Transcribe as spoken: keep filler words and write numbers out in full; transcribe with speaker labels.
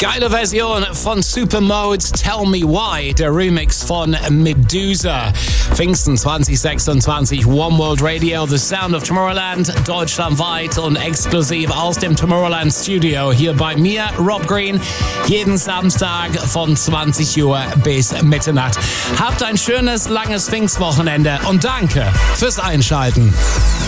Speaker 1: Geile Version von Supermode, Tell Me Why, der Remix von Medusa. Pfingsten zwanzig sechsundzwanzig, One World Radio, The Sound of Tomorrowland, deutschlandweit und exklusiv aus dem Tomorrowland Studio. Hier bei mir, Rob Green, jeden Samstag von zwanzig Uhr bis Mitternacht. Habt ein schönes, langes Pfingstwochenende und danke fürs Einschalten.